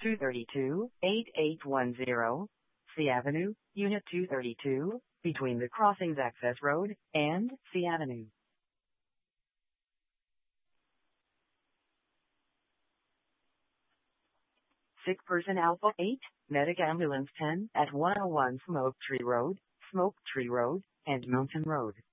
232, 8810, C Avenue, Unit 232, between the Crossings Access Road and C Avenue. Sick person Alpha 8, Medic Ambulance 10 at 101 Smoke Tree Road, and Mountain Road.